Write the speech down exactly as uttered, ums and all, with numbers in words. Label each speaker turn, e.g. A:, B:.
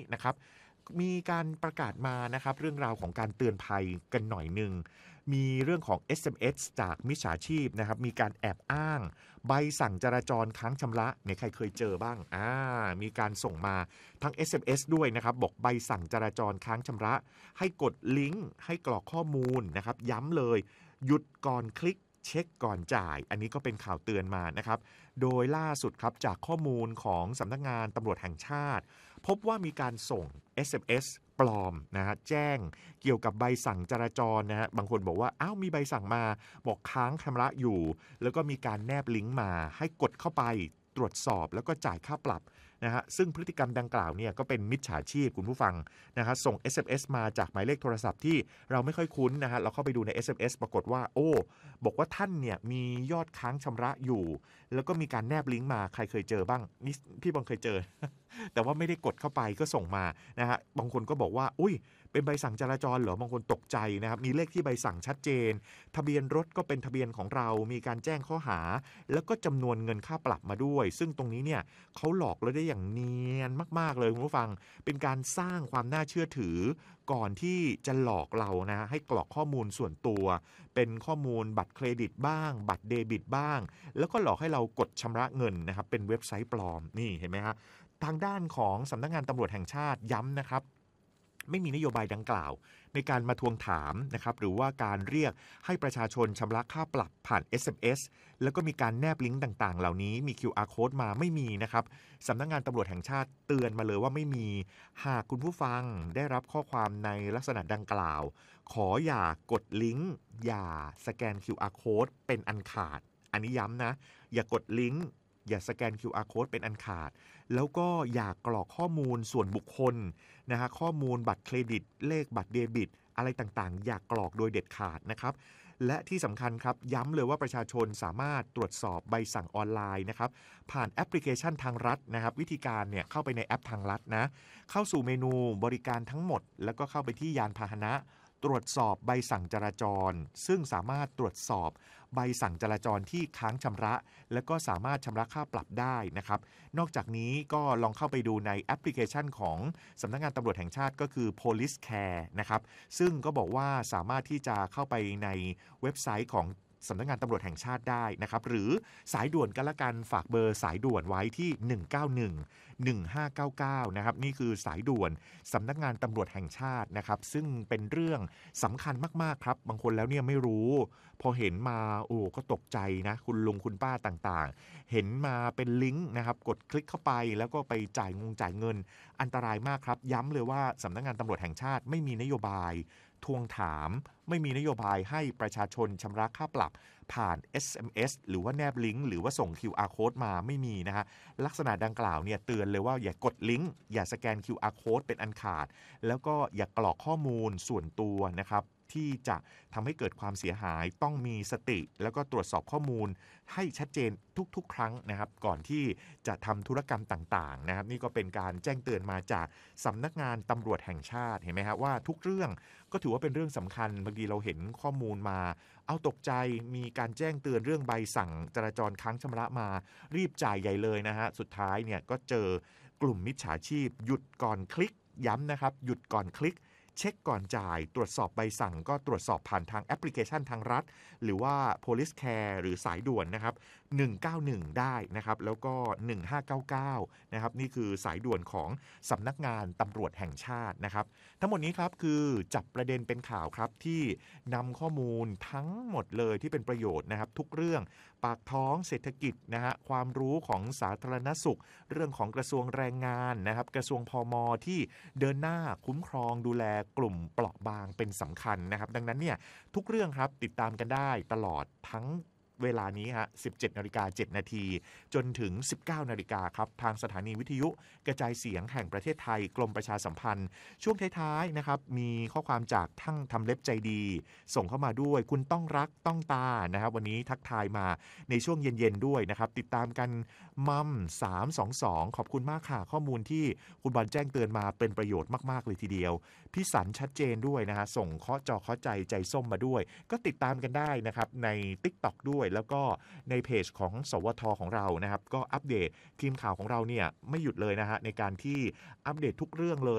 A: นะครับมีการประกาศมานะครับเรื่องราวของการเตือนภัยกันหน่อยนึงมีเรื่องของ เอส เอ็ม เอส จากมิจฉาชีพนะครับมีการแอบอ้างใบสั่งจราจรค้างชำระเนี่ยใครเคยเจอบ้างอ่ามีการส่งมาทั้ง เอส เอ็ม เอส ด้วยนะครับบอกใบสั่งจราจรค้างชำระให้กดลิงก์ให้กรอกข้อมูลนะครับย้ำเลยหยุดก่อนคลิกเช็คก่อนจ่ายอันนี้ก็เป็นข่าวเตือนมานะครับโดยล่าสุดครับจากข้อมูลของสำนักงานตำรวจแห่งชาติพบว่ามีการส่ง เอส เอ็ม เอส ปลอมนะฮะแจ้งเกี่ยวกับใบสั่งจราจรนะฮะบางคนบอกว่าอ้าวมีใบสั่งมาบอกค้างชำระอยู่แล้วก็มีการแนบลิงก์มาให้กดเข้าไปตรวจสอบแล้วก็จ่ายค่าปรับนะฮะซึ่งพฤติกรรมดังกล่าวเนี่ยก็เป็นมิจฉาชีพคุณผู้ฟังนะฮะส่ง เอส เอ็ม เอส มาจากหมายเลขโทรศัพท์ที่เราไม่ค่อยคุ้นนะฮะเราเข้าไปดูใน เอส เอ็ม เอส ปรากฏว่าโอ้บอกว่าท่านเนี่ยมียอดค้างชำระอยู่แล้วก็มีการแนบลิงก์มาใครเคยเจอบ้างนี่พี่บังเคยเจอ แต่ว่าไม่ได้กดเข้าไปก็ส่งมานะฮะบางคนก็บอกว่าอุ้ยเป็นใบสั่งจราจรเหรอบางคนตกใจนะครับมีเลขที่ใบสั่งชัดเจนทะเบียนรถก็เป็นทะเบียนของเรามีการแจ้งข้อหาแล้วก็จำนวนเงินค่าปรับมาด้วยซึ่งตรงนี้เนี่ยเขาหลอกเราได้อย่างเนียนมากๆเลยคุณผู้ฟังเป็นการสร้างความน่าเชื่อถือก่อนที่จะหลอกเรานะให้กรอกข้อมูลส่วนตัวเป็นข้อมูลบัตรเครดิตบ้างบัตรเดบิตบ้างแล้วก็หลอกให้เรากดชำระเงินนะครับเป็นเว็บไซต์ปลอมนี่เห็นไหมฮะทางด้านของสำนักงานตำรวจแห่งชาติย้ำนะครับไม่มีนโยบายดังกล่าวในการมาทวงถามนะครับหรือว่าการเรียกให้ประชาชนชำระค่าปรับผ่าน เอส เอ็ม เอส แล้วก็มีการแนบลิงก์ต่างๆเหล่านี้มี คิว อาร์ Code มาไม่มีนะครับสำนักงานตำรวจแห่งชาติเตือนมาเลยว่าไม่มีหากคุณผู้ฟังได้รับข้อความในลักษณะดังกล่าวขออย่ากดลิงก์อย่าสแกน คิว อาร์ Code เป็นอันขาดอันนี้ย้ำนะอย่ากดลิงก์อย่าสแกน คิว อาร์ Code เป็นอันขาดแล้วก็อย่ากรอกข้อมูลส่วนบุคคลนะฮะข้อมูลบัตรเครดิตเลขบัตรเดบิตอะไรต่างๆอย่ากรอกโดยเด็ดขาดนะครับและที่สำคัญครับย้ำเลยว่าประชาชนสามารถตรวจสอบใบสั่งออนไลน์นะครับผ่านแอปพลิเคชันทางรัฐนะครับวิธีการเนี่ยเข้าไปในแอปทางรัฐนะเข้าสู่เมนูบริการทั้งหมดแล้วก็เข้าไปที่ยานพาหนะตรวจสอบใบสั่งจราจรซึ่งสามารถตรวจสอบใบสั่งจราจรที่ค้างชำระและก็สามารถชำระค่าปรับได้นะครับนอกจากนี้ก็ลองเข้าไปดูในแอปพลิเคชันของสำนักงานตำรวจแห่งชาติก็คือ Police Care นะครับซึ่งก็บอกว่าสามารถที่จะเข้าไปในเว็บไซต์ของสำนักงานตำรวจแห่งชาติได้นะครับหรือสายด่วนกันละกันฝากเบอร์สายด่วนไว้ที่หนึ่งเก้าหนึ่ง หนึ่งห้าเก้าเก้านะครับนี่คือสายด่วนสำนักงานตำรวจแห่งชาตินะครับซึ่งเป็นเรื่องสำคัญมากๆครับบางคนแล้วเนี่ยไม่รู้พอเห็นมาโอ้ก็ตกใจนะคุณลุงคุณป้าต่างๆเห็นมาเป็นลิงก์นะครับกดคลิกเข้าไปแล้วก็ไปจ่ายงงจ่ายเงินอันตรายมากครับย้ำเลยว่าสำนักงานตำรวจแห่งชาติไม่มีนโยบายทวงถามไม่มีนโยบายให้ประชาชนชำระค่าปรับผ่าน เอส เอ็ม เอส หรือว่าแนบลิงก์หรือว่าส่ง คิว อาร์ Code มาไม่มีนะฮะลักษณะดังกล่าวเนี่ยเตือนเลยว่าอย่ากดลิงก์อย่าสแกน คิว อาร์ Code เป็นอันขาดแล้วก็อย่ากรอกข้อมูลส่วนตัวนะครับที่จะทำให้เกิดความเสียหายต้องมีสติแล้วก็ตรวจสอบข้อมูลให้ชัดเจนทุกๆครั้งนะครับก่อนที่จะทำธุรกรรมต่างๆนะครับนี่ก็เป็นการแจ้งเตือนมาจากสำนักงานตำรวจแห่งชาติเห็นไหมครับว่าทุกเรื่องก็ถือว่าเป็นเรื่องสำคัญบางทีเราเห็นข้อมูลมาเอาตกใจมีการแจ้งเตือนเรื่องใบสั่งจราจรค้างชำระมารีบจ่ายใหญ่เลยนะฮะสุดท้ายเนี่ยก็เจอกลุ่มมิจฉาชีพหยุดก่อนคลิกย้ำนะครับหยุดก่อนคลิกเช็คก่อนจ่ายตรวจสอบใบสั่งก็ตรวจสอบผ่านทางแอปพลิเคชันทางรัฐหรือว่า Police Care หรือสายด่วนนะครับหนึ่งเก้าหนึ่งได้นะครับแล้วก็หนึ่งห้าเก้าเก้านะครับนี่คือสายด่วนของสำนักงานตำรวจแห่งชาตินะครับทั้งหมดนี้ครับคือจับประเด็นเป็นข่าวครับที่นำข้อมูลทั้งหมดเลยที่เป็นประโยชน์นะครับทุกเรื่องปากท้องเศรษฐกิจนะฮะความรู้ของสาธารณสุขเรื่องของกระทรวงแรงงานนะครับกระทรวงพมที่เดินหน้าคุ้มครองดูแลกลุ่มเปราะบางเป็นสำคัญนะครับดังนั้นเนี่ยทุกเรื่องครับติดตามกันได้ตลอดทั้งเวลานี้ฮะ สิบเจ็ดนาฬิกาเจ็ดนาทีจนถึง สิบเก้านาฬิกาครับทางสถานีวิทยุกระจายเสียงแห่งประเทศไทยกรมประชาสัมพันธ์ช่วงท้ายๆนะครับมีข้อความจากทั้งทำเล็บใจดีส่งเข้ามาด้วยคุณต้องรักต้องตานะครับวันนี้ทักทายมาในช่วงเย็นๆด้วยนะครับติดตามกันมัมสามสองสองขอบคุณมากค่ะข้อมูลที่คุณบอลแจ้งเตือนมาเป็นประโยชน์มากๆเลยทีเดียวพี่สันชัดเจนด้วยนะฮะส่งเคาะจอเคาะใจใจส้มมาด้วยก็ติดตามกันได้นะครับใน TikTok ด้วยแล้วก็ในเพจของสวทของเรานะครับก็อัปเดตทีมข่าวของเราเนี่ยไม่หยุดเลยนะฮะในการที่อัปเดตทุกเรื่องเลย